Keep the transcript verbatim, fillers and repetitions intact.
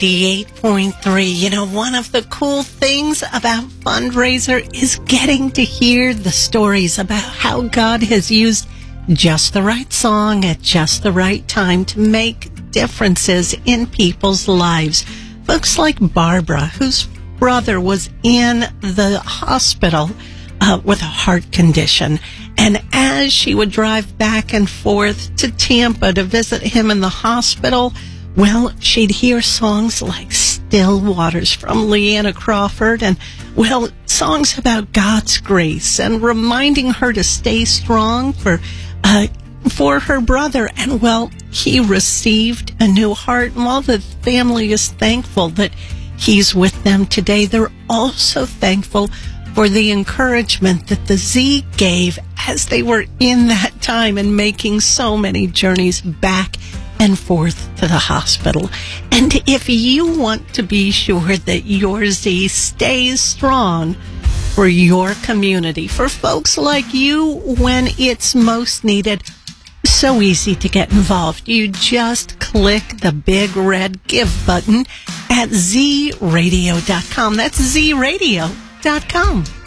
ninety-eight point three. You know, one of the cool things about Fundraiser is getting to hear the stories about how God has used just the right song at just the right time to make differences in people's lives. Folks like Barbara, whose brother was in the hospital uh, with a heart condition. And as she would drive back and forth to Tampa to visit him in the hospital, well, she'd hear songs like Still Waters from Leanna Crawford and, well, songs about God's grace and reminding her to stay strong for, uh, for her brother. And, well, he received a new heart. And while the family is thankful that he's with them today, they're also thankful for the encouragement that the Z gave as they were in that time and making so many journeys back and forth to the hospital. And if you want to be sure that your Z stays strong for your community, for folks like you when it's most needed, so easy to get involved. You just click the big red give button at z radio dot com. That's z radio dot com.